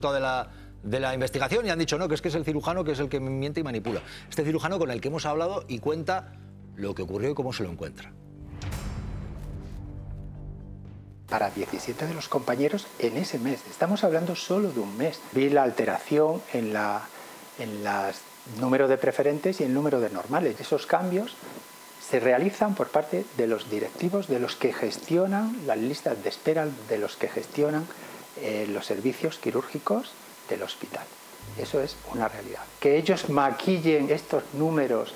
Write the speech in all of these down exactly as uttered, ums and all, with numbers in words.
de la, de la investigación y han dicho no, que es que es el cirujano que es el que miente y manipula. Este cirujano con el que hemos hablado y cuenta lo que ocurrió y cómo se lo encuentra. Para diecisiete de los compañeros en ese mes. Estamos hablando solo de un mes. Vi la alteración en la en el número de preferentes y el número de normales. Esos cambios se realizan por parte de los directivos, de los que gestionan las listas de espera, de los que gestionan eh, los servicios quirúrgicos del hospital. Eso es una realidad. Que ellos maquillen estos números.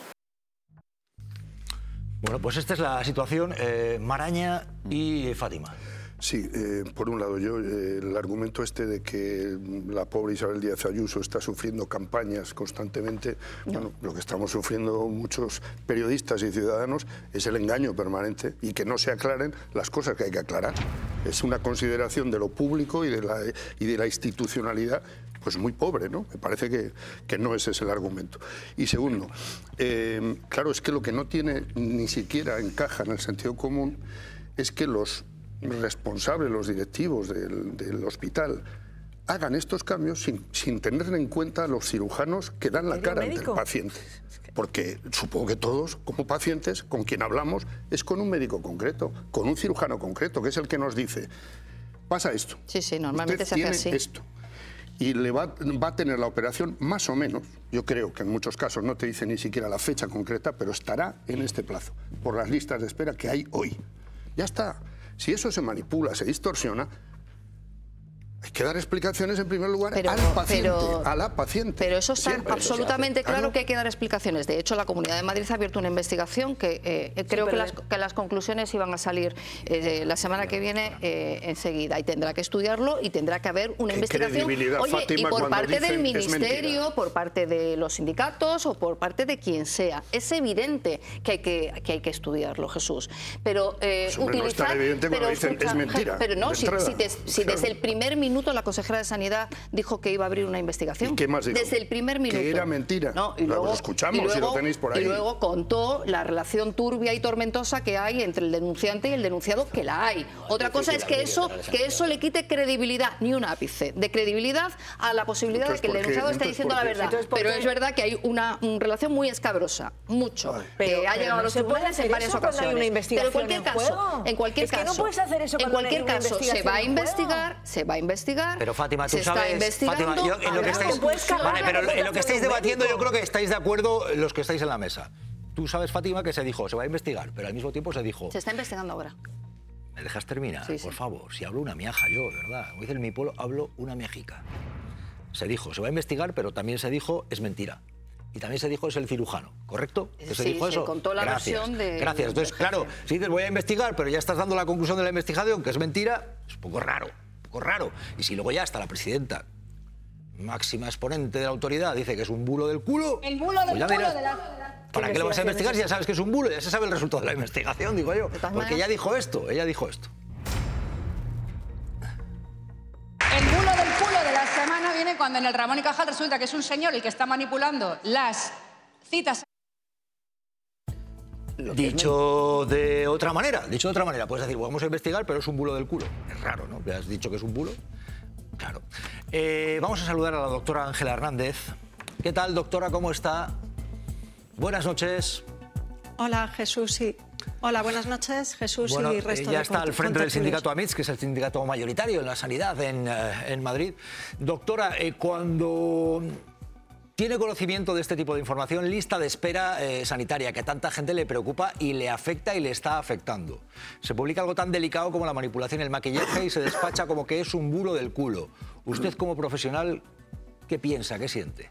Bueno, pues esta es la situación. Eh, Maraña y Fátima. Sí, eh, por un lado, yo eh, el argumento este de que la pobre Isabel Díaz Ayuso está sufriendo campañas constantemente, no. bueno, lo que estamos sufriendo muchos periodistas y ciudadanos es el engaño permanente y que no se aclaren las cosas que hay que aclarar. Es una consideración de lo público y de la, y de la institucionalidad pues muy pobre, ¿no? Me parece que, que no ese es el argumento. Y segundo, eh, claro, es que lo que no tiene ni siquiera encaja en el sentido común es que los responsables, los directivos del, del hospital, hagan estos cambios sin, sin tener en cuenta a los cirujanos que dan la cara ante el paciente. Porque supongo que todos, como pacientes, con quien hablamos es con un médico concreto, con un cirujano concreto, que es el que nos dice, pasa esto. Sí, sí, normalmente usted se hace tiene así. esto. Y le va, va a tener la operación más o menos, yo creo que en muchos casos no te dice ni siquiera la fecha concreta, pero estará en este plazo, por las listas de espera que hay hoy. Ya está. Si eso se manipula, se distorsiona, hay que dar explicaciones en primer lugar pero, al paciente, pero, a la paciente. Pero eso está Siempre absolutamente eso se hace. claro que hay que dar explicaciones. De hecho, la Comunidad de Madrid ha abierto una investigación que eh, creo sí, que, las, que las conclusiones iban a salir eh, la semana que viene eh, enseguida. Y tendrá que estudiarlo y tendrá que haber una ¿Qué investigación. Oye, Fátima, y por parte del Ministerio, es por parte de los sindicatos o por parte de quien sea. Es evidente que hay que, que, hay que estudiarlo, Jesús. Pero eh, pues, hombre, utilizar... no es tan evidente cuando dicen escucha, es mentira. Pero no, si, si, te, si claro. desde el primer minuto la consejera de Sanidad dijo que iba a abrir una investigación. ¿Y qué más dijo? Desde el primer minuto. Que era mentira. No, y luego, lo escuchamos, y luego, si lo tenéis por ahí. Y luego contó la relación turbia y tormentosa que hay entre el denunciante y el denunciado, que la hay. Otra cosa es que eso, que eso le quite credibilidad, ni un ápice de credibilidad a la posibilidad entonces, de que el denunciado esté diciendo la verdad. Pero es verdad que hay una, una relación muy escabrosa, mucho, Ay. que pero, ha llegado a los tribunales en varias ocasiones. Una investigación pero en cualquier en caso, juego. en cualquier es que caso, no puedes hacer eso en cualquier una caso se va a en investigar, juego. se va a investigar. Pero Fátima, tú se sabes, está investigando. Fátima, yo, en lo que estáis, vale, pero en lo que estáis debatiendo yo creo que estáis de acuerdo los que estáis en la mesa. Tú sabes, Fátima, que se dijo, se va a investigar, pero al mismo tiempo se dijo... Se está investigando ahora. ¿Me dejas terminar? Sí, sí. Por favor, si hablo una miaja yo, de verdad. Como dice en mi pueblo, hablo una mexica. Se dijo, se va a investigar, pero también se dijo, es mentira. Y también se dijo, es el cirujano, ¿correcto? ¿Se sí, dijo se eso? contó la Gracias, versión de... Gracias. Entonces, claro, si dices, voy a investigar, pero ya estás dando la conclusión de la investigación, que es mentira, es un poco raro, un poco raro. Y si luego ya hasta la presidenta, máxima exponente de la autoridad, dice que es un bulo del culo... El bulo del pues culo dirás, de la... ¿para qué lo vas a investigar si ya sabes que es un bulo? Ya se sabe el resultado de la investigación, digo yo. Porque ella dijo esto, ella dijo esto. El bulo del culo de la semana viene cuando en el Ramón y Cajal resulta que es un señor el que está manipulando las citas. Dicho de otra manera, dicho de otra manera, puedes decir, vamos a investigar, pero es un bulo del culo. Es raro, ¿no? ¿Has dicho que es un bulo? Claro. Eh, vamos a saludar a la doctora Ángela Hernández. ¿Qué tal, doctora? ¿Cómo está? Buenas noches. Hola, Jesús, sí. Hola, buenas noches, Jesús bueno, y resto eh, ya de está al frente del contertulios. sindicato A M I T S, que es el sindicato mayoritario en la sanidad en, eh, en Madrid. Doctora, eh, cuando tiene conocimiento de este tipo de información, lista de espera eh, sanitaria, que a tanta gente le preocupa y le afecta y le está afectando. Se publica algo tan delicado como la manipulación y el maquillaje y se despacha como que es un bulo del culo. Usted, como profesional, ¿qué piensa, qué siente?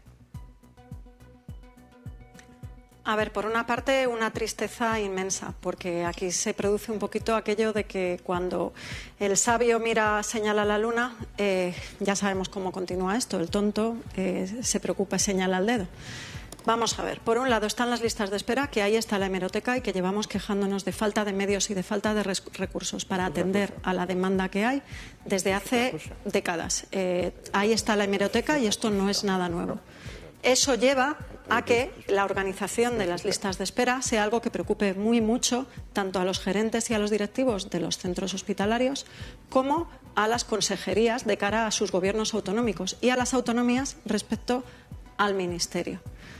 A ver, por una parte, una tristeza inmensa, porque aquí se produce un poquito aquello de que cuando el sabio mira, señala a la luna, eh, ya sabemos cómo continúa esto. El tonto eh, se preocupa y señala al dedo. Vamos a ver, por un lado están las listas de espera, que ahí está la hemeroteca y que llevamos quejándonos de falta de medios y de falta de recursos para atender a la demanda que hay desde hace décadas. Eh, ahí está la hemeroteca y esto no es nada nuevo. Eso lleva a que la organización de las listas de espera sea algo que preocupe muy mucho tanto a los gerentes y a los directivos de los centros hospitalarios como a las consejerías de cara a sus gobiernos autonómicos y a las autonomías respecto al ministerio.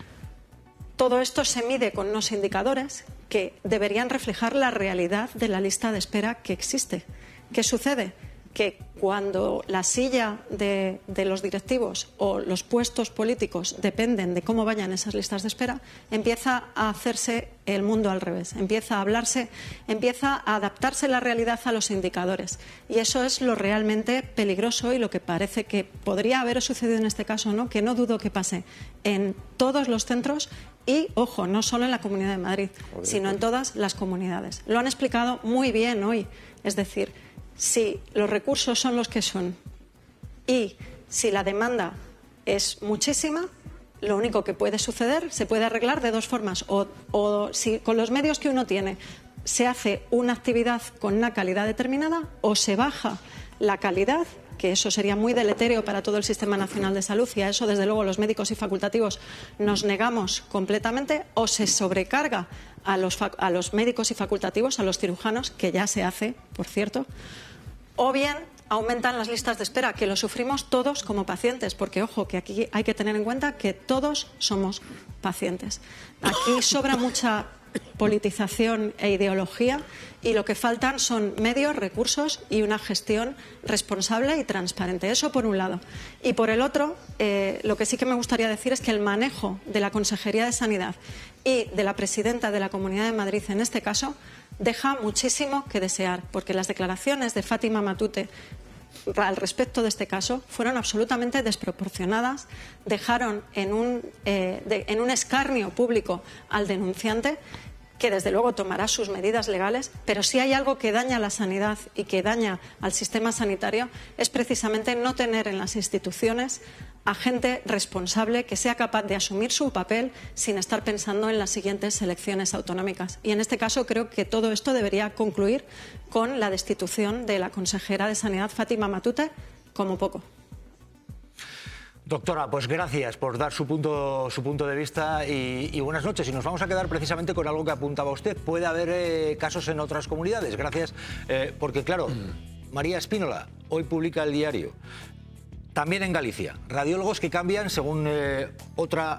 Todo esto se mide con unos indicadores que deberían reflejar la realidad de la lista de espera que existe. ¿Qué sucede? Que cuando la silla de, de los directivos o los puestos políticos dependen de cómo vayan esas listas de espera, empieza a hacerse el mundo al revés, empieza a hablarse, empieza a adaptarse la realidad a los indicadores. Y eso es lo realmente peligroso y lo que parece que podría haber sucedido en este caso, ¿no? Que no dudo que pase en todos los centros y, ojo, no solo en la Comunidad de Madrid, sino en todas las comunidades. Lo han explicado muy bien hoy, es decir, si los recursos son los que son y si la demanda es muchísima, lo único que puede suceder se puede arreglar de dos formas. O, o si con los medios que uno tiene se hace una actividad con una calidad determinada o se baja la calidad, que eso sería muy deletérea para todo el Sistema Nacional de Salud y a eso, desde luego, los médicos y facultativos nos negamos completamente, o se sobrecarga a los, a los médicos y facultativos, a los cirujanos, que ya se hace, por cierto, o bien aumentan las listas de espera, que lo sufrimos todos como pacientes, porque, ojo, que aquí hay que tener en cuenta que todos somos pacientes. Aquí sobra mucha politización e ideología y lo que faltan son medios, recursos y una gestión responsable y transparente. Eso por un lado. Y por el otro, eh, lo que sí que me gustaría decir es que el manejo de la Consejería de Sanidad y de la presidenta de la Comunidad de Madrid en este caso deja muchísimo que desear, porque las declaraciones de Fátima Matute al respecto de este caso fueron absolutamente desproporcionadas, dejaron en un, eh, de, en un escarnio público al denunciante, que desde luego tomará sus medidas legales, pero si hay algo que daña a la sanidad y que daña al sistema sanitario es precisamente no tener en las instituciones a gente responsable que sea capaz de asumir su papel sin estar pensando en las siguientes elecciones autonómicas. Y en este caso creo que todo esto debería concluir con la destitución de la consejera de Sanidad, Fátima Matute, como poco. Doctora, pues gracias por dar su punto, su punto de vista y, y buenas noches. Y nos vamos a quedar precisamente con algo que apuntaba usted. Puede haber eh, casos en otras comunidades. Gracias, eh, porque claro, María Espínola hoy publica el diario. También en Galicia, radiólogos que cambian según eh, otra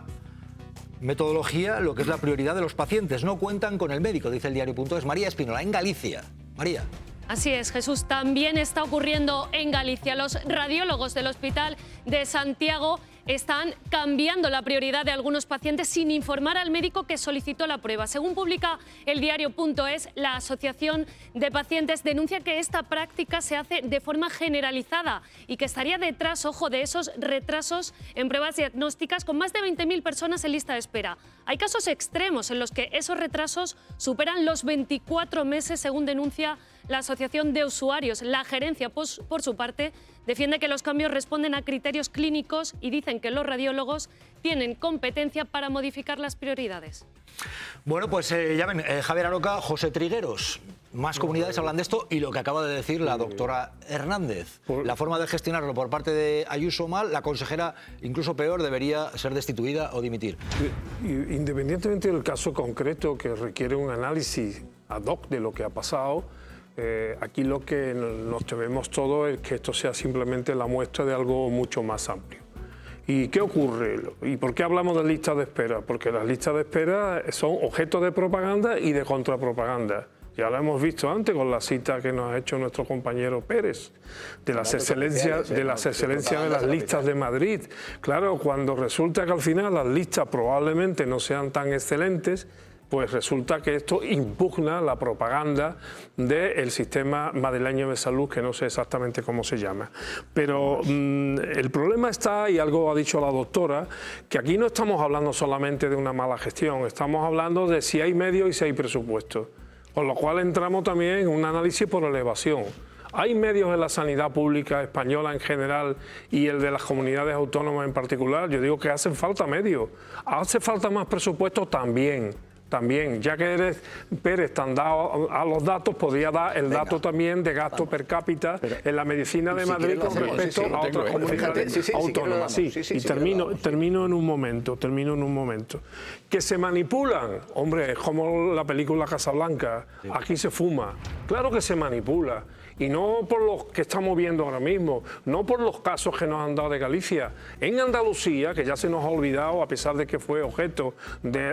metodología lo que es la prioridad de los pacientes. No cuentan con el médico, dice el diario.es. María Espínola, en Galicia. María. Así es, Jesús, también está ocurriendo en Galicia. Los radiólogos del Hospital de Santiago están cambiando la prioridad de algunos pacientes sin informar al médico que solicitó la prueba. Según publica el diario.es, la Asociación de Pacientes denuncia que esta práctica se hace de forma generalizada y que estaría detrás, ojo, de esos retrasos en pruebas diagnósticas con más de veinte mil personas en lista de espera. Hay casos extremos en los que esos retrasos superan los veinticuatro meses, según denuncia la Asociación de Usuarios. La gerencia, pues, por su parte, defiende que los cambios responden a criterios clínicos y dicen que los radiólogos tienen competencia para modificar las prioridades. Bueno, pues eh, ya ven, eh, Javier Aroca, José Trigueros. Más comunidades hablan de esto y lo que acaba de decir la doctora Hernández. La forma de gestionarlo por parte de Ayuso mal, la consejera, incluso peor, debería ser destituida o dimitir. Independientemente del caso concreto que requiere un análisis ad hoc de lo que ha pasado, Eh, aquí lo que nos tememos todos es que esto sea simplemente la muestra de algo mucho más amplio. ¿Y qué ocurre? ¿Y por qué hablamos de listas de espera? Porque las listas de espera son objeto de propaganda y de contrapropaganda. Ya lo hemos visto antes con la cita que nos ha hecho nuestro compañero Pérez, de las excelencias de, las excelencias de las listas de Madrid. Claro, cuando resulta que al final las listas probablemente no sean tan excelentes, pues resulta que esto impugna la propaganda del sistema madrileño de salud, que no sé exactamente cómo se llama. Pero mmm, el problema está, y algo ha dicho la doctora, que aquí no estamos hablando solamente de una mala gestión, estamos hablando de si hay medios y si hay presupuesto. Con lo cual entramos también en un análisis por elevación. ¿Hay medios en la sanidad pública española en general y el de las comunidades autónomas en particular? Yo digo que hacen falta medios. ¿Hace falta más presupuesto? También. También, ya que eres Pérez tan dado a los datos, podría dar el Venga, dato también de gasto vamos. per cápita pero, en la medicina de si Madrid con respecto sí, sí, a otras tengo, comunidades sí, sí, autónomas. Sí, sí, sí, sí, y sí, termino, termino en un momento, termino en un momento. Que se manipulan, hombre, es como la película Casablanca, sí. Aquí se fuma. Claro que se manipula. Y no por los que estamos viendo ahora mismo, no por los casos que nos han dado de Galicia. En Andalucía, que ya se nos ha olvidado, a pesar de que fue objeto de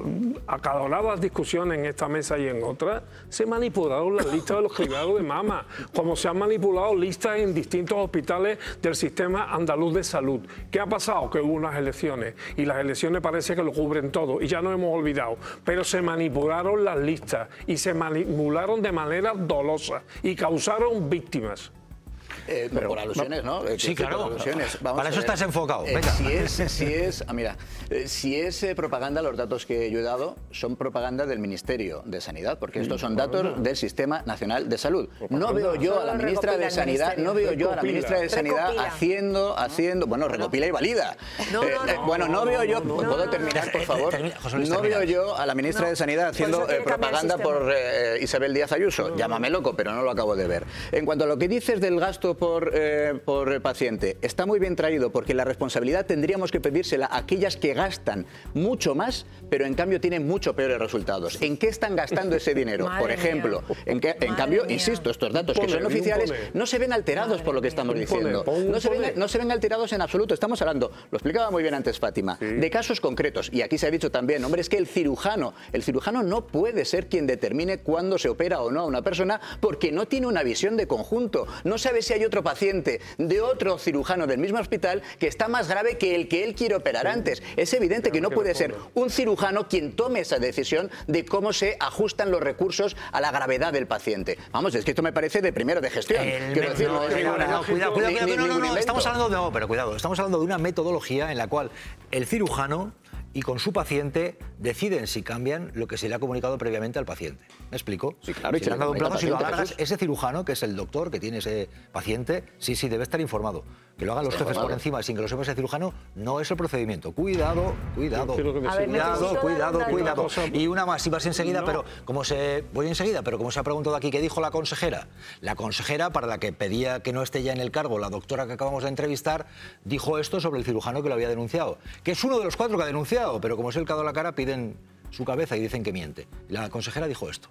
acaloradas discusiones en esta mesa y en otras, se manipularon las listas de los cribados de mama, como se han manipulado listas en distintos hospitales del sistema andaluz de salud. ¿Qué ha pasado? Que hubo unas elecciones y las elecciones parece que lo cubren todo y ya no hemos olvidado, pero se manipularon las listas y se manipularon de manera dolosa y causaron víctimas. Eh, pero, por alusiones, ¿no? Eh, sí, claro. Alusiones. Vamos Para eso estás enfocado. Eh, Venga. Si es, si es, ah, mira, eh, si es eh, propaganda, los datos que yo he dado son propaganda del Ministerio de Sanidad, porque estos son datos del Sistema Nacional de Salud. No veo yo a la ministra de Sanidad, no veo yo a la ministra de Sanidad haciendo, haciendo, bueno, recopila y valida. No, no, no. Eh, bueno, no veo yo, ¿puedo terminar, por favor? No veo yo a la ministra de Sanidad haciendo eh, propaganda por eh, Isabel Díaz Ayuso. Llámame loco, pero no lo acabo de ver. En cuanto a lo que dices del gasto por, eh, por paciente, está muy bien traído, porque la responsabilidad tendríamos que pedírsela a aquellas que gastan mucho más, pero en cambio tienen mucho peores resultados. ¿En qué están gastando ese dinero? Madre Por ejemplo, en, que, en Madre cambio, mía. insisto, estos datos Impone, que son oficiales impone. no se ven alterados Madre por lo que estamos mía. diciendo. Impone, No se, ven, impone. no se ven alterados en absoluto. Estamos hablando, lo explicaba muy bien antes Fátima, Sí. de casos concretos. Y aquí se ha dicho también, hombre, es que el cirujano, el cirujano no puede ser quien determine cuándo se opera o no a una persona, porque no tiene una visión de conjunto. No sabe si hay otro paciente de otro cirujano del mismo hospital que está más grave que el que él quiere operar antes. Es evidente que no puede ser un cirujano quien tome esa decisión de cómo se ajustan los recursos a la gravedad del paciente. Vamos, es que esto me parece de primero de gestión. El Quiero me- decir, no, no es no, ninguna- no, cuidado, cuidado, ni- cuidado, ni no, no, ningún no, invento. estamos hablando de, no, pero cuidado, estamos hablando de una metodología en la cual el cirujano y con su paciente deciden si cambian lo que se le ha comunicado previamente al paciente. ¿Me explico? Sí, claro, y Si se le han le dado un comunica plazo, si al lo paciente, alargas, Jesús. ese cirujano, que es el doctor que tiene ese paciente, sí, sí, debe estar informado. Que lo hagan los Está jefes por informado. encima sin que lo sepa ese cirujano, no es el procedimiento. Cuidado, cuidado, Yo quiero que me A ver, siga. cuidado, necesito cuidado, dar un dato. cuidado. Cosa- Y una más, si vas enseguida, No. pero como se... Voy enseguida, pero como se ha preguntado aquí, ¿qué dijo la consejera? La consejera, para la que pedía que no esté ya en el cargo, la doctora que acabamos de entrevistar, dijo esto sobre el cirujano que lo había denunciado. Que es uno de los cuatro que ha denunciado, pero como es el que ha dado la cara, piden su cabeza y dicen que miente. Y la consejera dijo esto.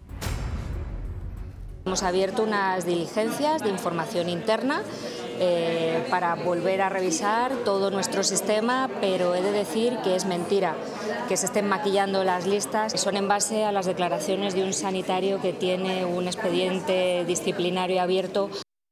Hemos abierto unas diligencias de información interna eh, para volver a revisar todo nuestro sistema, pero he de decir que es mentira que se estén maquillando las listas. Son en base a las declaraciones de un sanitario que tiene un expediente disciplinario abierto.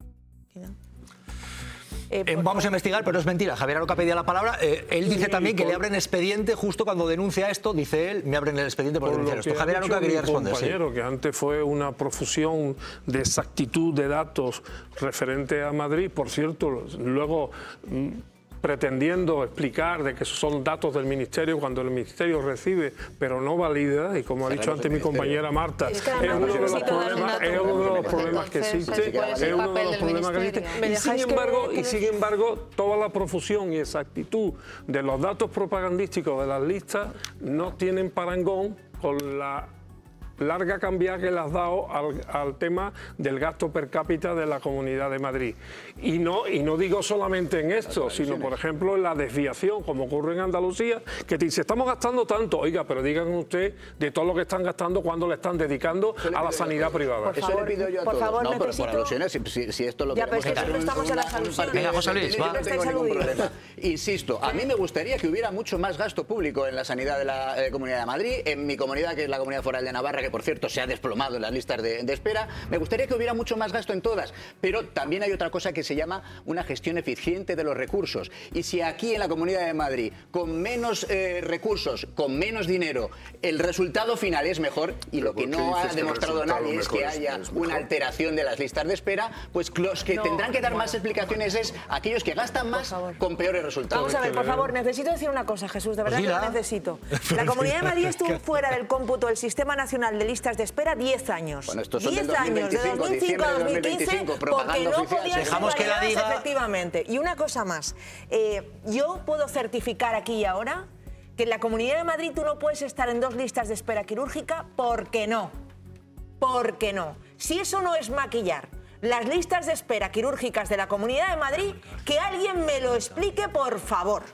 Eh, Eh, vamos a investigar, pero es mentira. Javier Aroca pedía la palabra. Eh, él dice Sí, también que por- le abren expediente justo cuando denuncia esto. Dice él, me abren el expediente por, Por denunciar lo esto. que ha Javier dicho Aroca quería mi responder. Sí. compañero, que antes fue una profusión de exactitud de datos referente a Madrid. Por cierto, luego mm, pretendiendo explicar de que son datos del Ministerio cuando el Ministerio recibe, pero no valida, y como ha dicho Cerramos antes el mi compañera Marta, Es es que además uno de los necesito dar un problemas, dato. es uno de los problemas que Entonces, existe, ¿cuál es el es uno de papel los del problemas que Ministerio? existe. ¿Me Y sin dejáis que- embargo, y que- sin embargo, toda la profusión y exactitud de los datos propagandísticos de las listas no tienen parangón con la larga cambia que le has dado al, al tema del gasto per cápita de la Comunidad de Madrid. Y no, y no digo solamente en esto, sino, por ejemplo, en la desviación, como ocurre en Andalucía, que te dice, estamos gastando tanto. Oiga, pero digan usted de todo lo que están gastando, cuándo le están dedicando a la sanidad privada. Por Eso favor, le pido yo a por todos. favor, no, pero por necesito- alusiones, si, si- si esto lo Ya, pero es que queremos siempre hacer estamos en las un alusiones. partido Venga, José Luis, de- va. no tengo Estáis ningún aludidos. problema. Insisto, a mí me gustaría que hubiera mucho más gasto público en la sanidad de la eh, Comunidad de Madrid, en mi comunidad, que es la Comunidad Foral de Navarra, que por cierto se ha desplomado en las listas de, de espera. Me gustaría que hubiera mucho más gasto en todas, pero también hay otra cosa que se llama una gestión eficiente de los recursos. Y si aquí en la Comunidad de Madrid, con menos eh, recursos, con menos dinero, el resultado final es mejor, y lo ¿Pero que por qué no ha dices que el demostrado resultado nadie es que mejor es- haya es mejor? una alteración de las listas de espera, pues los que No, tendrán que dar más bueno. explicaciones es aquellos que gastan más favor. con peores resultados. Vamos a ver, por favor, necesito decir una cosa, Jesús, de verdad Pues que dila. lo necesito. La Comunidad de Madrid estuvo fuera del cómputo del Sistema Nacional de Listas de Espera diez años. Bueno, estos son del diez años, de dos mil veinticinco, dos mil cinco a diciembre de dos mil quince, dos mil veinticinco, porque propaganda no oficial. podían ser Dejamos que la validadas diga. efectivamente. Y una cosa más, eh, yo puedo certificar aquí y ahora que en la Comunidad de Madrid tú no puedes estar en dos listas de espera quirúrgica, porque no. ¿Por qué no? Si eso no es maquillar las listas de espera quirúrgicas de la Comunidad de Madrid, que alguien me lo explique, por favor.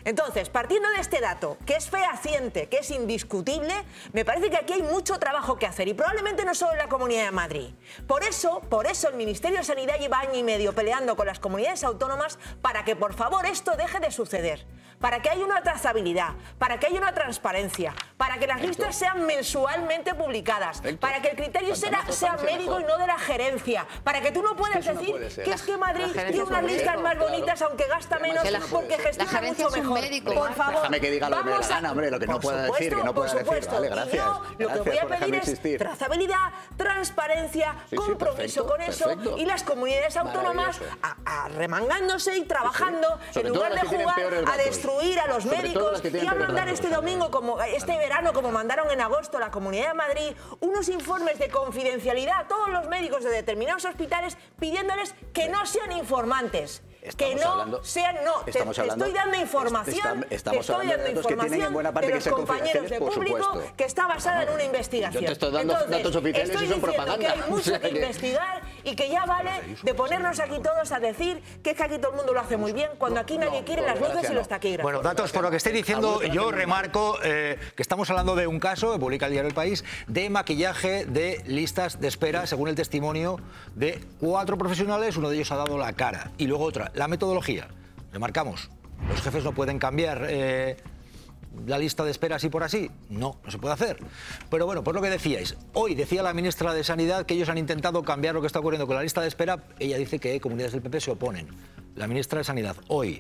Entonces, partiendo de este dato, que es fehaciente, que es indiscutible, me parece que aquí hay mucho trabajo que hacer y probablemente no solo en la Comunidad de Madrid. Por eso, por eso el Ministerio de Sanidad lleva año y medio peleando con las comunidades autónomas para que, por favor, esto deje de suceder, para que haya una trazabilidad, para que haya una transparencia, para que las listas sean mensualmente publicadas, Perfecto. para que el criterio sea, sea médico mejor. y no de la gerencia, para que tú no puedas es que decir no que es que Madrid tiene unas listas más bonitas claro. aunque gasta menos porque gestiona mucho mejor. Médico. Por favor, déjame que diga lo que me da gana, hombre, lo que no pueda supuesto, decir, que no pueda decir. Vale, gracias. Y yo lo gracias que voy a pedir es insistir. trazabilidad, transparencia, sí, sí, compromiso perfecto, con eso perfecto. y las comunidades autónomas a, a remangándose y trabajando sí, sí. en lugar de jugar a destruir a los Sobre médicos y a mandar este domingo, como este verano, como mandaron en agosto la Comunidad de Madrid, unos informes de confidencialidad a todos los médicos de determinados hospitales pidiéndoles que no sean informantes. Estamos que no hablando, sean, no, te, hablando, te estoy dando información, est estamos te estoy dando información de, de los compañeros de público supuesto. que está basada en una investigación. Yo te estoy dando Entonces, datos oficiales estoy y son propaganda. Que hay mucho o sea, que, que investigar y que ya vale de ponernos aquí todos a decir que es que aquí todo el mundo lo hace muy bien, cuando aquí nadie quiere las luces y los taquígrafos. Bueno, datos, por lo que estoy diciendo, yo remarco eh, que estamos hablando de un caso, que publica el diario El País, de maquillaje de listas de espera, según el testimonio de cuatro profesionales, uno de ellos ha dado la cara. Y luego otra, la metodología. Remarcamos, los jefes no pueden cambiar eh, la lista de espera así por así. No, no se puede hacer. Pero bueno, pues lo que decíais. Hoy decía la ministra de Sanidad que ellos han intentado cambiar lo que está ocurriendo con la lista de espera. Ella dice que comunidades del P P se oponen. La ministra de Sanidad, hoy.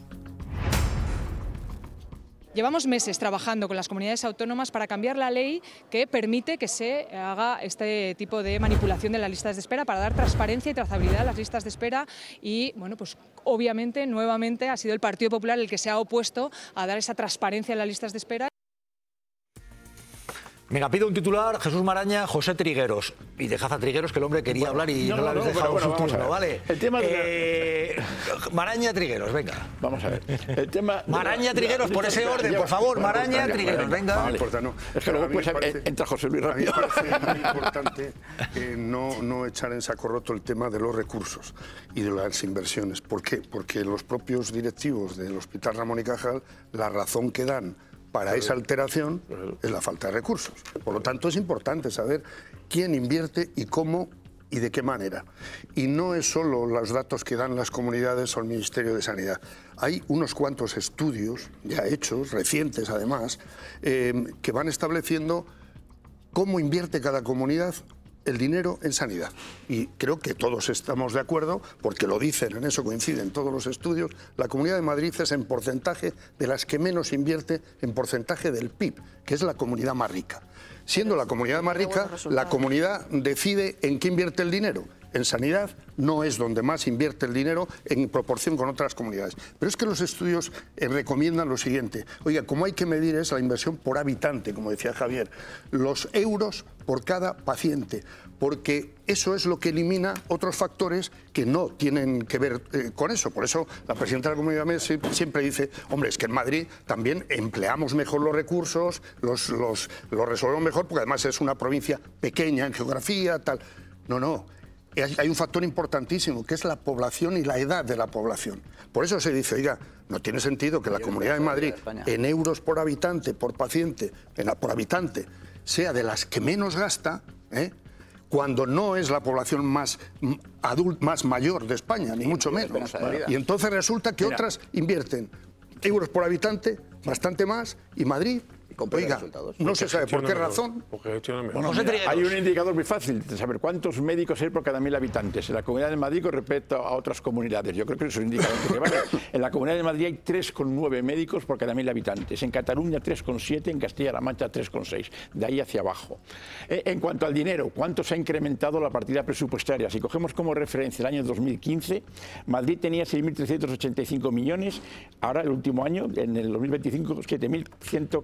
Llevamos meses trabajando con las comunidades autónomas para cambiar la ley que permite que se haga este tipo de manipulación de las listas de espera para dar transparencia y trazabilidad a las listas de espera y, bueno, pues obviamente, nuevamente ha sido el Partido Popular el que se ha opuesto a dar esa transparencia en las listas de espera. Venga, pido un titular, Jesús Maraña, José Trigueros. Y dejad a Trigueros, que el hombre quería bueno, hablar y no, no, no lo habéis dejado bueno, bueno, su turno, ¿vale? El tema de eh, la... Maraña, Trigueros, venga. Vamos a ver. El tema Maraña, la, Trigueros, la, por ese orden, por favor. Maraña, Trigueros, venga. No importa, no. Es que luego pues, parece, entra José Luis rápido. A mí me parece muy importante eh, no, no echar en saco roto el tema de los recursos y de las inversiones. ¿Por qué? Porque los propios directivos del Hospital Ramón y Cajal, la razón que dan para esa alteración es la falta de recursos. Por lo tanto, es importante saber quién invierte y cómo y de qué manera. Y no es solo los datos que dan las comunidades o el Ministerio de Sanidad. Hay unos cuantos estudios ya hechos, recientes además, eh, que van estableciendo cómo invierte cada comunidad el dinero en sanidad. Y creo que todos estamos de acuerdo, porque lo dicen, en eso coinciden todos los estudios, la Comunidad de Madrid es en porcentaje de las que menos invierte en porcentaje del P I B, que es la comunidad más rica. Siendo la comunidad más rica, la comunidad decide en qué invierte el dinero. En sanidad no es donde más invierte el dinero en proporción con otras comunidades. Pero es que los estudios eh, recomiendan lo siguiente. Oiga, como hay que medir es la inversión por habitante, como decía Javier, los euros por cada paciente, porque eso es lo que elimina otros factores que no tienen que ver eh, con eso. Por eso la presidenta de la Comunidad de Madrid siempre dice, hombre, es que en Madrid también empleamos mejor los recursos, los, los, los resolvemos mejor, porque además es una provincia pequeña en geografía, tal. No, no. Hay un factor importantísimo, que es la población y la edad de la población. Por eso se dice, oiga, no tiene sentido que la Comunidad de Madrid, en euros por habitante, por paciente, en la, por habitante, sea de las que menos gasta, ¿eh? cuando no es la población más, adult, más mayor de España, ni mucho menos. Y entonces resulta que otras invierten euros por habitante, bastante más, y Madrid... Oiga, no se sabe por qué razón. Bueno, mira, hay un indicador muy fácil de saber cuántos médicos hay por cada mil habitantes en la Comunidad de Madrid con respecto a otras comunidades. Yo creo que es un indicador que vale. En la Comunidad de Madrid hay tres coma nueve médicos por cada mil habitantes. En Cataluña tres coma siete, en Castilla-La Mancha tres coma seis. De ahí hacia abajo. En cuanto al dinero, ¿cuánto se ha incrementado la partida presupuestaria? Si cogemos como referencia el año dos mil quince, Madrid tenía seis mil trescientos ochenta y cinco millones. Ahora, el último año, en el dos mil veinticinco, siete mil ciento catorce.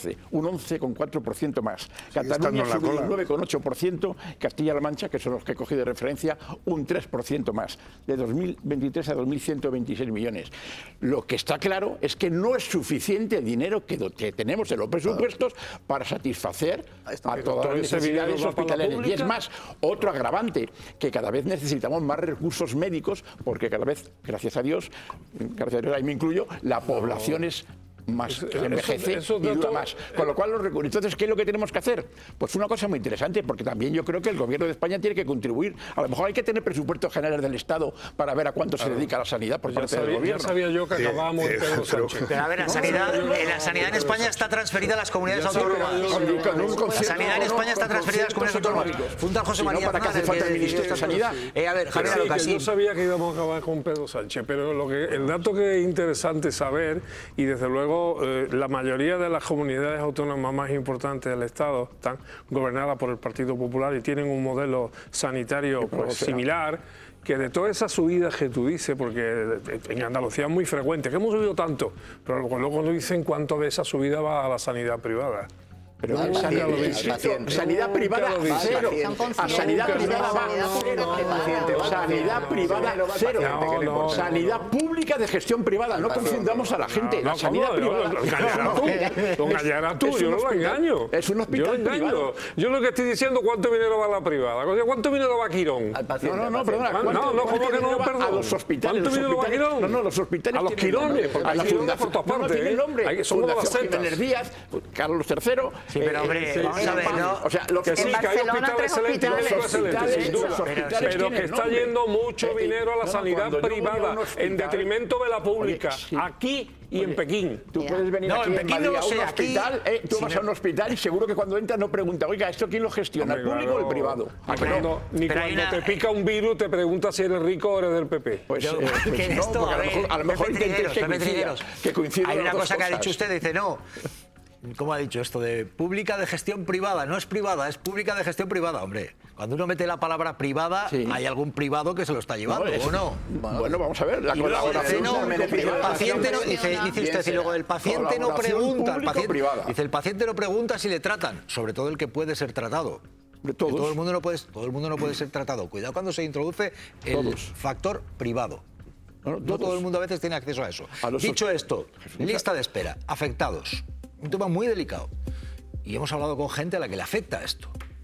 once, un once coma cuatro por ciento más. Sigue Cataluña estando en la subió un cola. nueve coma ocho por ciento, Castilla-La Mancha, que son los que he cogido de referencia, un tres por ciento más, de dos mil veintitrés a dos mil ciento veintiséis millones. Lo que está claro es que no es suficiente el dinero que, do- que tenemos en los presupuestos para satisfacer a todas Todo las ese dinero necesidades va para la hospitalarias. Y es pública. más, otro agravante, que cada vez necesitamos más recursos médicos, porque cada vez, gracias a Dios, gracias a Dios, ahí me incluyo, la población es más Eso- que envejece eso- eso y dura dato- más. Con lo cual los recursos. Entonces, ¿qué es lo que tenemos que hacer? Pues una cosa muy interesante, porque también yo creo que el gobierno de España tiene que contribuir. A lo mejor hay que tener presupuestos generales del Estado para ver a cuánto se dedica a la sanidad por Pues ya parte del sabía- ya gobierno. sabía yo que Sí, acabábamos en eh, Pedro pero- Sánchez. Pero a ver, la No, sanidad, yo- yo- eh, la sanidad en España está transferida a las comunidades Ya sé, pero autónomas. yo- La yo- sanidad en España está transferida a las comunidades autónomas. Punta José Si no, María ¿para qué hace Aznar, falta que el Ministerio de decidió estas Sanidad? cosas. Eh, a ver, Que Javier sí, que Alocasín. yo sabía que íbamos a acabar con Pedro Sánchez, pero lo que, el dato que es interesante saber, y desde luego eh, la mayoría de las comunidades autónomas más importantes del Estado están gobernadas por el Partido Popular y tienen un modelo sanitario pues, similar, que de todas esas subidas que tú dices, porque en Andalucía es muy frecuente, que hemos subido tanto, pero luego, luego no dicen cuánto de esa subida va a la sanidad privada. Pero Nunca al paciente, lo al dicen. paciente. Sanidad Nunca privada, lo dicen. cero. Son A sanidad conscientes. privada va No, no, cero. no, no, Sanidad no, privada no, cero. no, no, no. Sanidad pública de gestión privada. No confundamos a la gente. No, La no, sanidad ¿cómo? privada. Lo engañarás tú. Lo engañarás tú. Es Yo un no lo hospital- engaño. Es un Yo hospital lo engaño. privado. Yo lo que estoy diciendo, ¿cuánto dinero va a la privada? ¿Cuánto dinero va a Quirón? No, no, no, perdona. No, ¿cuánto- no, no, cuánto ¿cómo que dinero no? va Perdón. A los hospitales. ¿Cuánto los dinero va a hospitales- Quirón? No, no, los hospitales A los tienen Quirones, nombre. porque A la hay Quirones fundación. por todas No, no partes, tienen ¿eh? nombre. Hay- somos Fundación las setas. Jiménez Díaz, Carlos tercero. Sí, pero, hombre, eh, vamos a eh, ver, ¿no? O sea, los Que sí, que hay hospitales excelentes y médicos excelentes, sin duda. los hospitales Pero que tienen está nombre. yendo mucho Eh, eh, dinero a la no, sanidad cuando yo voy a privada un hospital- en detrimento de la pública, Oye, sí. aquí y en Pekín. Tú puedes venir No, aquí en en Pekín Madrid no lo a un sé, aquí- hospital, eh, tú Sí, vas me- a un hospital y seguro que cuando entras no pregunta, oiga, ¿esto quién lo gestiona, el Hombre, público o el claro. privado? Ni ¿A que no? cuando, ni Pero hay cuando una- te pica un virus te pregunta si eres rico o eres del P P. Pues, Yo- eh, pues que no, esto, porque a a lo ver, mejor, a lo mejor Pepe intentéis Trineros, que Pepe coincida, Trineros. que coincidan Hay las una dos cosa que ha cosas. dicho usted, dice, no. ¿Cómo ha dicho esto? De pública de gestión privada. No es privada, es pública de gestión privada, hombre. Cuando uno mete la palabra privada, Sí. hay algún privado que se lo está llevando, es- ¿o no? Bueno, vamos a ver, la Y luego dice, colaboración no, público-privada. el paciente no, dice, dice Bien usted, y será. luego el paciente no Colaboración pregunta, el paciente, público-privada. dice, el paciente no pregunta si le tratan, sobre todo el que puede ser tratado. De Que todos. Todo el mundo no puede, todo el mundo no puede ser tratado. Cuidado cuando se introduce el Todos. factor privado. No, no, No todos. todo el mundo a veces tiene acceso a eso. A los- Dicho esto, lista de espera, afectados. Un tema muy delicado. Y hemos hablado con gente a la que le afecta esto.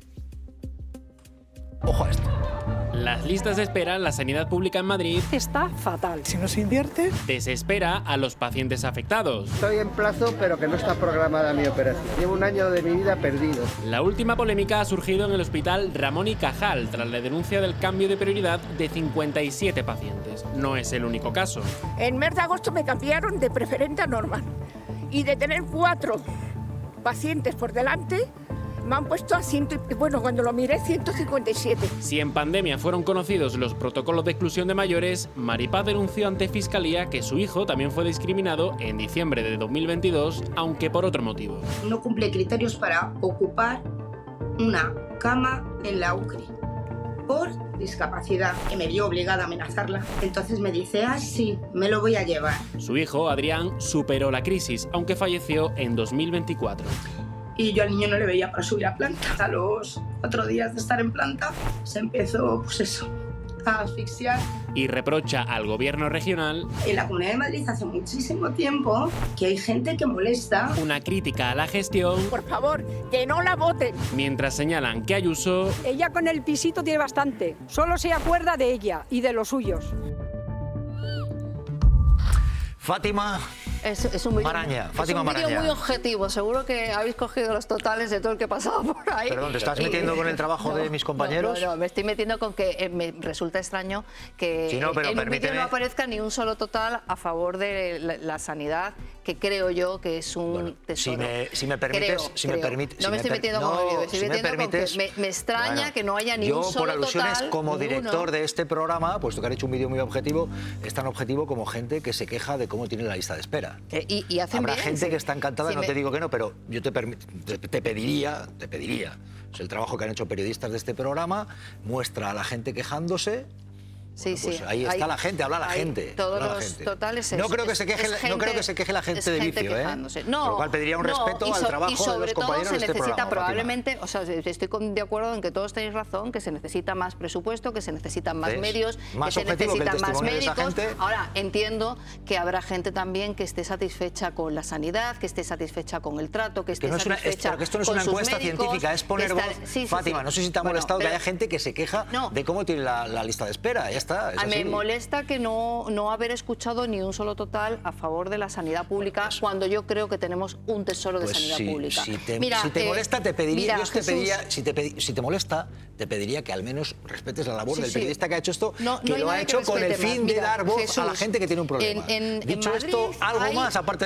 Ojo a esto. Las listas de espera en la sanidad pública en Madrid Está fatal. Si no se invierte, desespera a los pacientes afectados. Estoy en plazo, pero que no está programada mi operación. Llevo un año de mi vida perdido. La última polémica ha surgido en el hospital Ramón y Cajal tras la denuncia del cambio de prioridad de cincuenta y siete pacientes. No es el único caso. en mes de agosto me cambiaron de preferente a normal. Y de tener cuatro pacientes por delante, me han puesto a ciento, y- bueno, cuando lo miré, ciento cincuenta y siete. Si en pandemia fueron conocidos los protocolos de exclusión de mayores, Maripaz denunció ante Fiscalía que su hijo también fue discriminado en diciembre de dos mil veintidós, aunque por otro motivo. No cumple criterios para ocupar una cama en la U C R I por discapacidad, que me vio obligada a amenazarla. Entonces me dice, ah, sí, me lo voy a llevar. Su hijo, Adrián, superó la crisis, aunque falleció en dos mil veinticuatro. Y yo al niño no le veía para subir a planta. A los cuatro días de estar en planta, se empezó, pues eso, a asfixiar. Y reprocha al gobierno regional En la Comunidad de Madrid hace muchísimo tiempo que hay gente que molesta. una crítica a la gestión, Por favor, que no la voten. mientras señalan que Ayuso Ella con el pisito tiene bastante. Solo se acuerda de ella y de los suyos. Fátima Es, es un vídeo Maraña, es Fátima un vídeo Maraña. muy objetivo. Seguro que habéis cogido los totales de todo el que pasaba por ahí. Perdón, ¿te estás Y- metiendo con el trabajo de mis compañeros? No, no, no, me estoy metiendo con que eh, me resulta extraño que Sí, no, pero en un vídeo permíteme- no aparezca ni un solo total a favor de la, la sanidad, que creo yo que es un tesoro. Si me, si me permites, Creo, si me creo. permites, No si me estoy per- metiendo no, con el vídeo, me estoy si me metiendo con que permites, me, me extraña bueno, que no haya ni yo, un solo por alusiones, total, como ninguno. director de este programa, puesto que han hecho un vídeo muy objetivo, es tan objetivo como gente que se queja de cómo tiene la lista de espera. Eh, y, y hacen Habrá bien, gente sí. que está encantada, Sí, no me- te digo que no, pero yo te, permi- te, te pediría, te pediría, es el trabajo que han hecho periodistas de este programa, muestra a la gente quejándose Sí, Bueno, pues sí. ahí está hay, la gente, habla la hay gente. Todos habla la los gente. totales es, no creo que es, se queje, es gente, no creo que se queje la gente es de gente vicio, ¿eh? No, Por lo cual pediría un no, respeto y so, al trabajo y sobre de los todo compañeros se de este necesita programa, probablemente, o sea, estoy con, de acuerdo en que todos tenéis razón, que se necesita más presupuesto, que se necesitan más ¿Ves? medios, Más que se objetivo que el necesitan más testimonio de esa médicos. gente. Ahora, entiendo que habrá gente también que esté satisfecha con la sanidad, que esté satisfecha con el trato, que esté Que no es una, es- satisfecha pero que esto no es con una sus encuesta médicos, científica, es poner que voz. estar- sí, sí, Fátima, sí. no sé si te ha Bueno, molestado pero- que haya gente que se queja No. de cómo tiene la, la lista de espera. Ya está. Es A me así. molesta que no, no haber escuchado ni un solo total a favor de la sanidad pública cuando yo creo que tenemos un tesoro de Pues sanidad si, pública. Si te, Mira, si te eh, molesta, te pediría, mira, yo te Jesús, pediría, si te, pedi- si te molesta, te pediría que al menos respetes la labor Sí, del sí. periodista que ha hecho esto, No, que no hay lo ha nada que hecho con el respete fin más. de Mira, dar voz a la Jesús, gente que tiene un problema. en- en- en Dicho Madrid esto, algo hay- más aparte